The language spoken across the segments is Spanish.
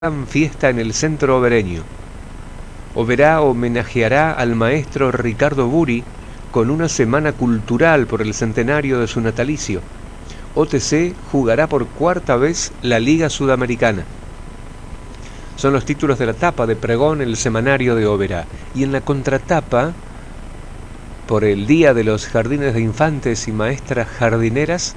gran fiesta en el centro obereño. Oberá homenajeará al maestro Ricardo Buri con una semana cultural por el centenario de su natalicio. OTC jugará por cuarta vez la Liga Sudamericana. Son los títulos de la tapa de pregón el semanario de Oberá. Y en la contratapa, por el Día de los Jardines de Infantes y Maestras Jardineras,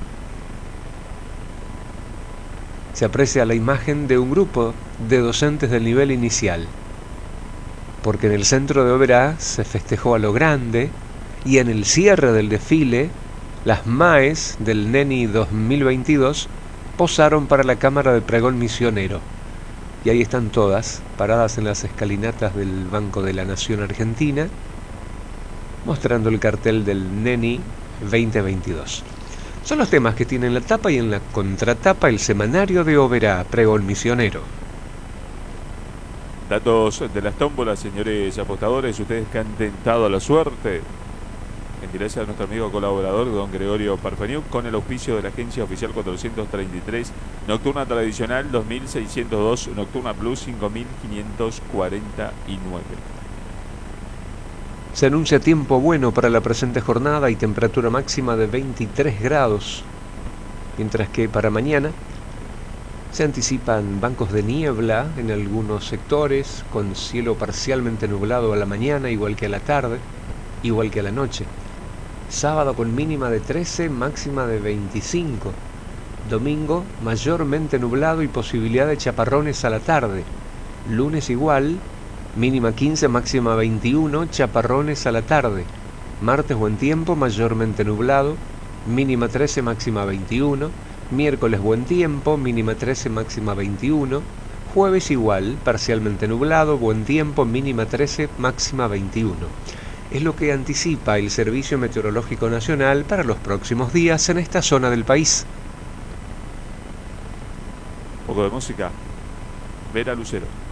se aprecia la imagen de un grupo de docentes del nivel inicial, porque en el centro de Oberá se festejó a lo grande y en el cierre del desfile las MAES del NENI 2022 posaron para la cámara de pregón misionero, y ahí están todas paradas en las escalinatas del Banco de la Nación Argentina mostrando el cartel del NENI 2022. Son los temas que tienen la tapa y en la contratapa el semanario de Oberá, pregón misionero. Datos de las tómbolas, señores apostadores, ustedes que han tentado a la suerte. Gentileza de nuestro amigo colaborador, don Gregorio Parfeniuk, con el auspicio de la agencia oficial 433, nocturna tradicional 2602, nocturna plus 5549. Se anuncia tiempo bueno para la presente jornada y temperatura máxima de 23 grados, mientras que para mañana se anticipan bancos de niebla en algunos sectores, con cielo parcialmente nublado a la mañana, igual que a la tarde, igual que a la noche. Sábado con mínima de 13, máxima de 25. Domingo mayormente nublado y posibilidad de chaparrones a la tarde. Lunes igual, mínima 15, máxima 21, chaparrones a la tarde. Martes buen tiempo, mayormente nublado, mínima 13, máxima 21. Miércoles buen tiempo, mínima 13, máxima 21. Jueves igual, parcialmente nublado, buen tiempo, mínima 13, máxima 21. Es lo que anticipa el Servicio Meteorológico Nacional para los próximos días en esta zona del país. Un poco de música. Vera Lucero.